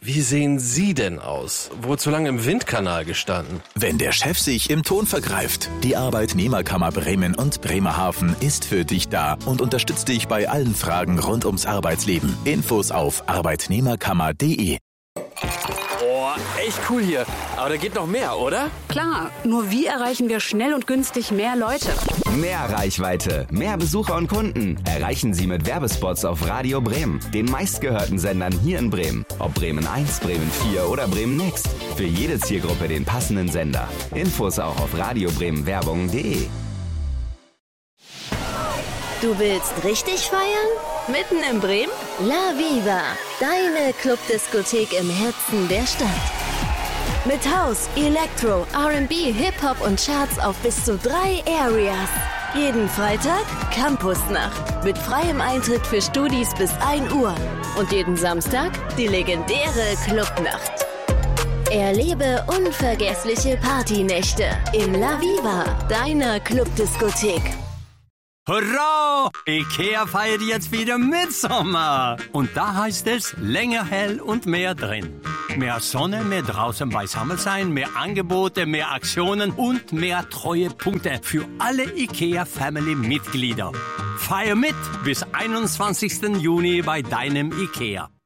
Wie sehen Sie denn aus? Wohl zu lange im Windkanal gestanden? Wenn der Chef sich im Ton vergreift, die Arbeitnehmerkammer Bremen und Bremerhaven ist für dich da und unterstützt dich bei allen Fragen rund ums Arbeitsleben. Infos auf arbeitnehmerkammer.de. Oh, echt cool hier. Aber da geht noch mehr, oder? Klar, nur wie erreichen wir schnell und günstig mehr Leute? Mehr Reichweite, mehr Besucher und Kunden erreichen Sie mit Werbespots auf Radio Bremen, den meistgehörten Sendern hier in Bremen. Ob Bremen 1, Bremen 4 oder Bremen Next. Für jede Zielgruppe den passenden Sender. Infos auch auf radiobremenwerbung.de. Du willst richtig feiern? Mitten in Bremen? La Viva, deine Clubdiskothek im Herzen der Stadt. Mit House, Electro, R&B, Hip-Hop und Charts auf bis zu 3 Areas. Jeden Freitag Campusnacht mit freiem Eintritt für Studis bis 1 Uhr. Und jeden Samstag die legendäre Clubnacht. Erlebe unvergessliche Partynächte in La Viva, deiner Clubdiskothek. Hurra! IKEA feiert jetzt wieder Mitsommer. Und da heißt es länger hell und mehr drin. Mehr Sonne, mehr draußen beisammen sein, mehr Angebote, mehr Aktionen und mehr Treuepunkte für alle IKEA-Family-Mitglieder. Feier mit bis 21. Juni bei deinem IKEA.